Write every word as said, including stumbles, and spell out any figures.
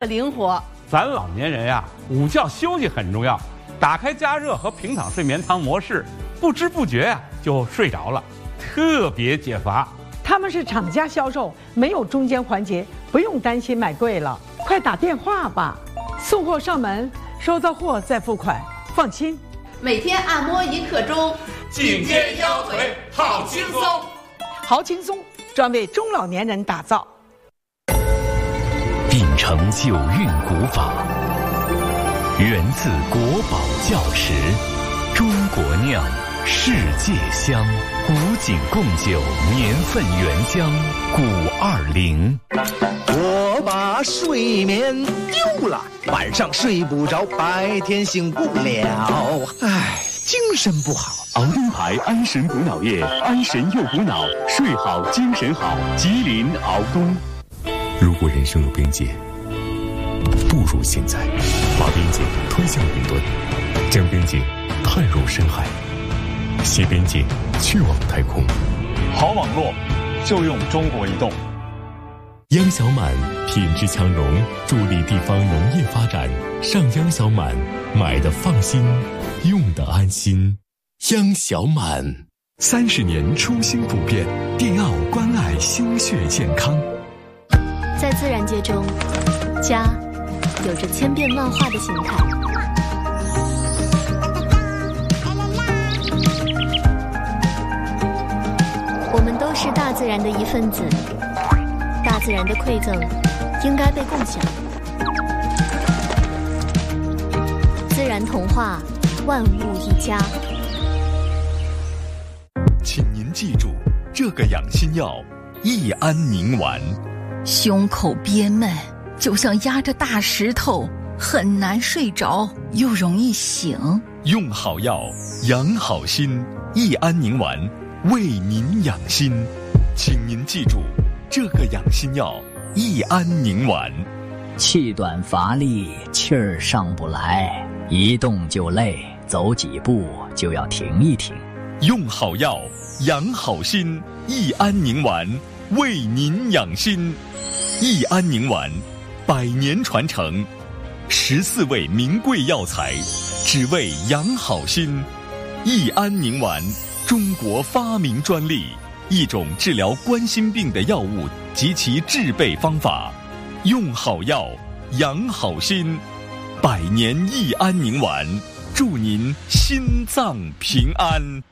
灵活。 咱老年人呀、啊，午觉休息很重要，打开加热和平躺睡眠汤模式，不知不觉呀、啊、就睡着了，特别解乏。 他们是厂家销售，没有中间环节，不用担心买贵了，快打电话吧，送货上门，收到货再付款，放心。 每天按摩一刻钟， 颈肩腰腿好轻松， 好轻松，专为中老年人打造。 秉承九韵古法，源自国宝窖池，中国酿，世界香，古井贡酒年份原浆古二零。 我把睡眠丢了，晚上睡不着，白天醒不了，唉，精神不好。 熬灯牌安神补脑液，安神又补脑，睡好精神好。吉林熬东。 如果人生有边界，不如现在把边界推向云端，将边界探入深海，携边界去往太空。 好网络就用中国移动。 央小满品质强融，助力地方农业发展。上央小满，买的放心，用的安心。央小满三十年初心不变，电奥关爱心血健康。 在自然界中，家有着千变万化的形态。我们都是大自然的一份子，大自然的馈赠应该被共享。自然童话，万物一家。 请您记住，这个养心药益安宁丸。 胸口憋闷，就像压着大石头，很难睡着，又容易醒。 用好药，养好心，益安宁丸为您养心。请您记住，这个养心药益安宁丸。 气短乏力，气儿上不来，一动就累，走几步就要停一停。 用好药，养好心，益安宁丸为您养心。益安宁丸，百年传承，十四味名贵药材，只为养好心。益安宁丸，中国发明专利，一种治疗冠心病的药物及其制备方法。用好药，养好心，百年益安宁丸，祝您心脏平安。